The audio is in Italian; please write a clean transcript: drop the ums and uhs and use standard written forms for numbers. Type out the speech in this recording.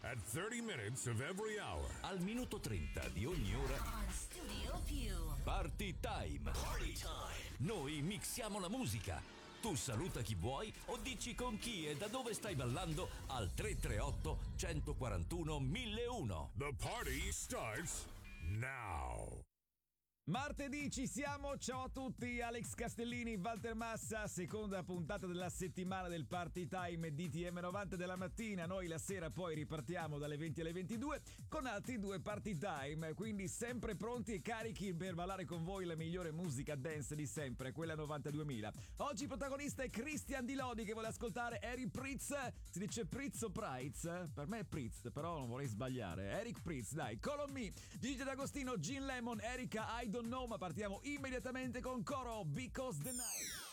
at 30 minutes of every hour. Al minuto 30 di ogni ora. On Studio Più. Party Time. Party time. Noi mixiamo la musica. Tu saluta chi vuoi o dici con chi e da dove stai ballando al 338 141 1001. The party starts now. Martedì ci siamo, ciao a tutti, Alex Castellini, Walter Massa, seconda puntata della settimana del Party Time DTM 90 della mattina. Noi la sera poi ripartiamo dalle 20 alle 22 con altri due Party Time, quindi sempre pronti e carichi per ballare con voi la migliore musica dance di sempre, quella 92.000. Oggi protagonista è Christian Di Lodi che vuole ascoltare Eric Prydz, si dice Prydz o Prydz? Per me è Prydz, però non vorrei sbagliare. Eric Prydz, dai, Call on Me, Gigi D'Agostino, Gin Lemon, Erika I Don't Know, ma partiamo immediatamente con Coro, Because the Night.